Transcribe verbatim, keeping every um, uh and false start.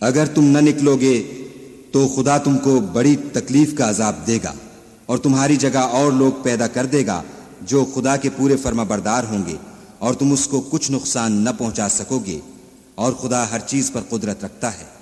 अगर तुम न निकलोगे तो खुदा तुमको बड़ी तकलीफ का अजाब देगा और तुम्हारी जगह और लोग पैदा कर देगा जो खुदा के पूरे फर्माबरदार होंगे और तुम उसको कुछ नुकसान न पहुंचा सकोगे और खुदा हर चीज पर कुदरत रखता है।